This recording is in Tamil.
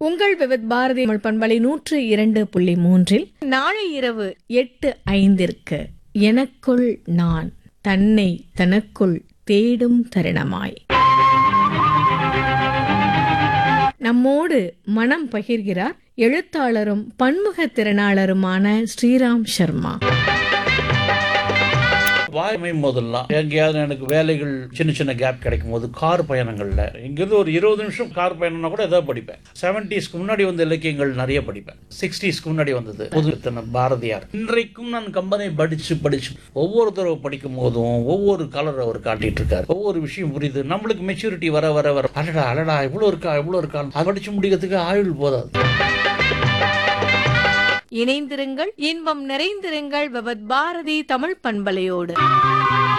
உங்கள் விவித் பாரதி தமிழ் பண்பலை 102.3 நாளை இரவு 8:05 எனக்குள் நான் தன்னை தனக்குள் தேடும் தருணமாய் நம்மோடு மனம் பகிர்கிறார் எழுத்தாளரும் பன்முக திறனாளருமான ஸ்ரீராம் சர்மா. வாய்மையும் போதெல்லாம் எங்கேயாவது எனக்கு வேலைகள் சின்ன சின்ன கேப் கிடைக்கும் போது கார் பயணங்கள்ல இங்கிருந்து ஒரு 20 நிமிஷம் கார் பயணம்னா கூட ஏதாவது படிப்பேன். 70ஸ்க்கு முன்னாடி வந்த இலக்கியங்கள் நிறைய படிப்பேன். 60ஸ்க்கு முன்னாடி வந்தது புதுத்தன பாரதியார். இன்றைக்கும் நான் கம்பனை படிச்சு ஒவ்வொரு தடவை படிக்கும் போதும் ஒவ்வொரு கலர் அவர் காட்டிட்டு இருக்காரு. ஒவ்வொரு விஷயம் புரியுது. நம்மளுக்கு மெச்சூரிட்டி வர வர வர அலடா இவ்வளவு இருக்கா அது படிச்சு முடிக்கிறதுக்கு ஆயுள் போதாது. இணைந்திருங்கள், இன்பம் நிறைந்திருங்கள் விவித் பாரதி தமிழ் பண்பலையோடு.